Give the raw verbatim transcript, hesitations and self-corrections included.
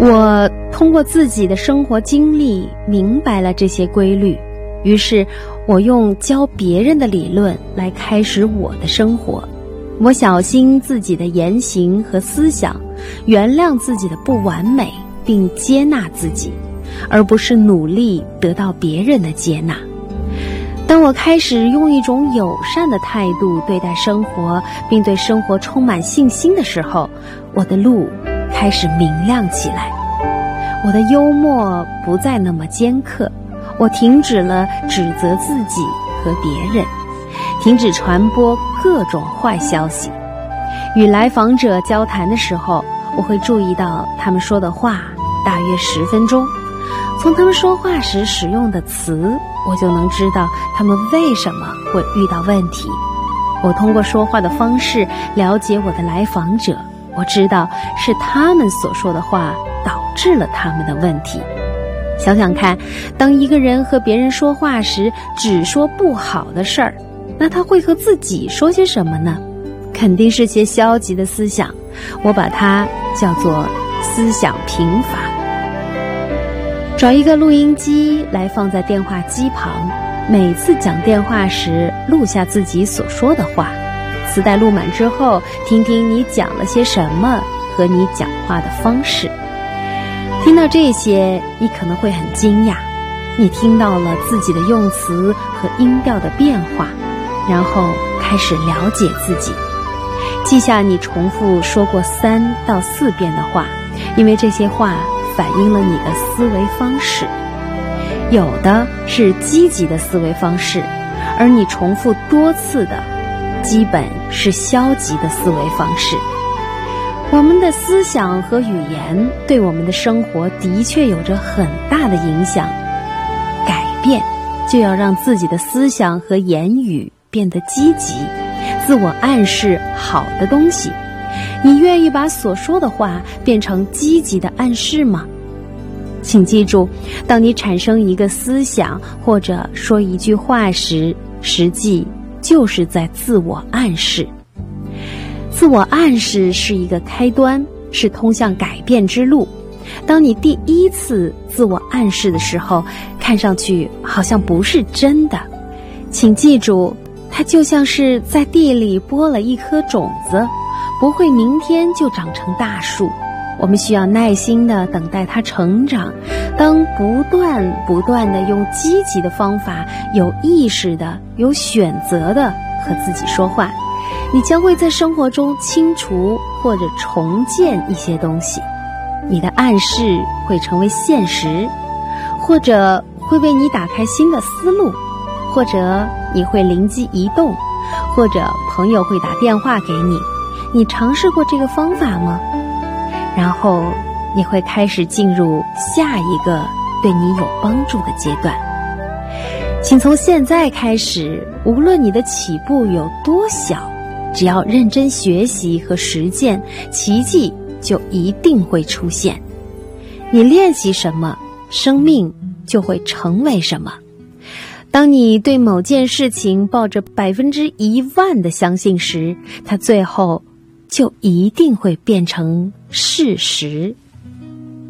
我通过自己的生活经历明白了这些规律，于是我用教别人的理论来开始我的生活。我小心自己的言行和思想，原谅自己的不完美，并接纳自己，而不是努力得到别人的接纳。当我开始用一种友善的态度对待生活，并对生活充满信心的时候，我的路开始明亮起来。我的幽默不再那么尖刻，我停止了指责自己和别人，停止传播各种坏消息。与来访者交谈的时候，我会注意到他们说的话大约十分钟，从他们说话时使用的词，我就能知道他们为什么会遇到问题。我通过说话的方式了解我的来访者，我知道是他们所说的话导致了他们的问题。想想看，当一个人和别人说话时只说不好的事儿，那他会和自己说些什么呢？肯定是些消极的思想，我把它叫做思想贫乏。找一个录音机来放在电话机旁，每次讲电话时录下自己所说的话，磁带录满之后，听听你讲了些什么和你讲话的方式。听到这些，你可能会很惊讶，你听到了自己的用词和音调的变化，然后开始了解自己。记下你重复说过三到四遍的话，因为这些话反映了你的思维方式。有的是积极的思维方式，而你重复多次的基本是消极的思维方式。我们的思想和语言对我们的生活的确有着很大的影响。改变就要让自己的思想和言语变得积极，自我暗示好的东西。你愿意把所说的话变成积极的暗示吗？请记住，当你产生一个思想或者说一句话时，实际就是在自我暗示。自我暗示是一个开端，是通向改变之路。当你第一次自我暗示的时候，看上去好像不是真的。请记住，它就像是在地里播了一颗种子，不会明天就长成大树。我们需要耐心地等待它成长。当不断不断地用积极的方法，有意识的、有选择的和自己说话，你将会在生活中清除或者重建一些东西。你的暗示会成为现实，或者会为你打开新的思路，或者你会灵机一动，或者朋友会打电话给你。你尝试过这个方法吗？然后你会开始进入下一个对你有帮助的阶段。请从现在开始，无论你的起步有多小，只要认真学习和实践，奇迹就一定会出现。你练习什么，生命就会成为什么。当你对某件事情抱着百分之一万的相信时，它最后就一定会变成事实。